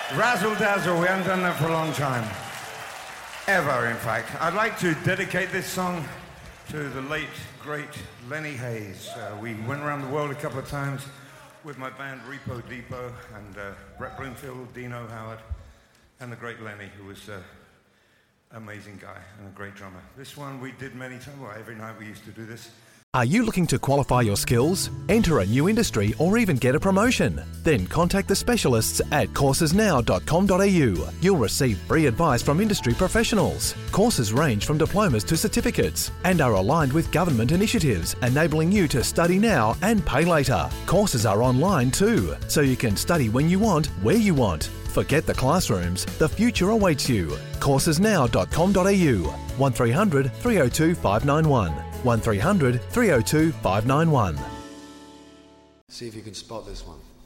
Razzle dazzle, we haven't done that for a long time. Ever, in fact. I'd like to dedicate this song to the late, great Lenny Hayes. We went around the world a couple of times with my band Repo Depot and Brett Bloomfield, Dino Howard, and the great Lenny, who was an amazing guy and a great drummer. This one we did many times. Well, every night we used to do this. Are you looking to qualify your skills, enter a new industry, or even get a promotion? Then contact the specialists at coursesnow.com.au. You'll receive free advice from industry professionals. Courses range from diplomas to certificates and are aligned with government initiatives, enabling you to study now and pay later. Courses are online too, so you can study when you want, where you want. Forget the classrooms, the future awaits you. Coursesnow.com.au 1300 302 591 1300 302 591. See if you can spot this one.